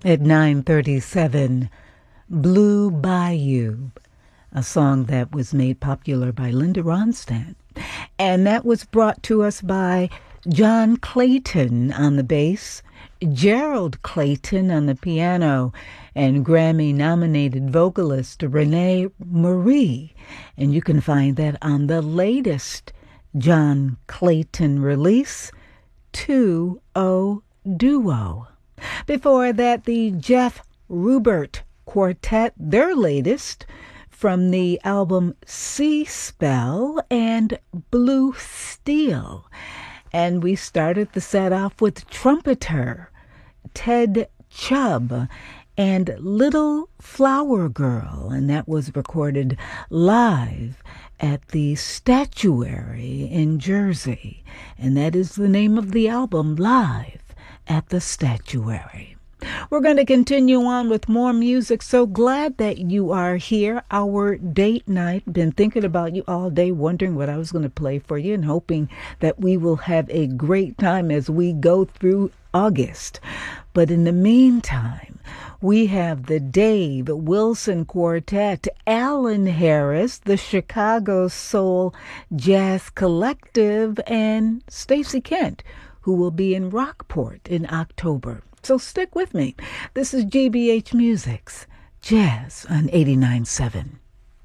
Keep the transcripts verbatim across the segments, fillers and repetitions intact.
At nine thirty-seven, Blue Bayou, a song that was made popular by Linda Ronstadt. And that was brought to us by John Clayton on the bass, Gerald Clayton on the piano, and Grammy-nominated vocalist Renee Marie. And you can find that on the latest John Clayton release, two oh Duo. Before that, the Jeff Rubert Quartet, their latest, from the album Sea Spell and Blue Steel. And we started the set off with trumpeter Ted Chubb and Little Flower Girl, and that was recorded live at the Statuary in Jersey. And that is the name of the album, Live at the Statuary. We're going to continue on with more music. So glad that you are here. Our date night. Been thinking about you all day, wondering what I was going to play for you and hoping that we will have a great time as we go through August. But in the meantime, we have the Dave Wilson Quartet, Alan Harris, the Chicago Soul Jazz Collective, and Stacey Kent, who will be in Rockport in October. So stick with me. This is G B H Music's Jazz on eighty-nine point seven.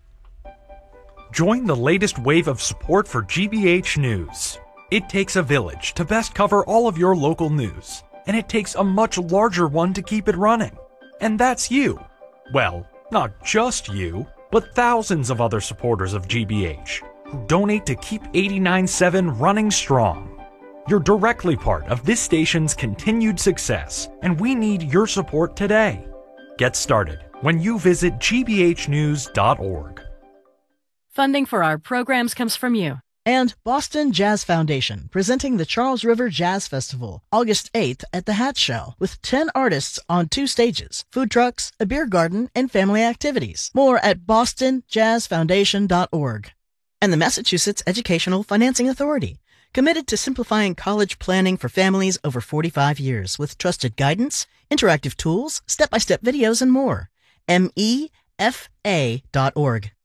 Join the latest wave of support for G B H News. It takes a village to best cover all of your local news, and it takes a much larger one to keep it running. And that's you. Well, not just you, but thousands of other supporters of G B H who donate to keep eighty-nine point seven running strong. You're directly part of this station's continued success, and we need your support today. Get started when you visit G B H news dot org. Funding for our programs comes from you. And Boston Jazz Foundation, presenting the Charles River Jazz Festival, August eighth at the Hat Show, with ten artists on two stages, food trucks, a beer garden, and family activities. More at boston jazz foundation dot org. And the Massachusetts Educational Financing Authority, committed to simplifying college planning for families over forty-five years with trusted guidance, interactive tools, step-by-step videos, and more. M E F A dot org.